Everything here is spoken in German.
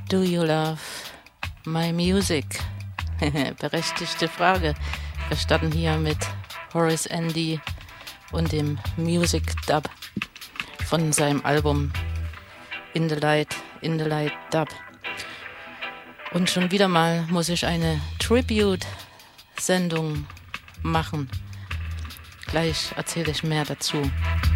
Do you love my music? Berechtigte Frage. Wir starten hier mit Horace Andy und dem Music Dub von seinem Album In the Light Dub. Und schon wieder mal muss ich eine Tribute-Sendung machen. Gleich erzähle ich mehr dazu.